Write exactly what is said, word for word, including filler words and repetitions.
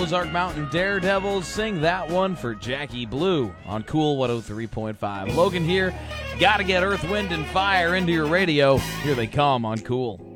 Ozark Mountain Daredevils sing that one for Jackie Blue on Cool one oh three point five. Logan here. Gotta get Earth, Wind, and Fire into your radio. Here they come on Cool.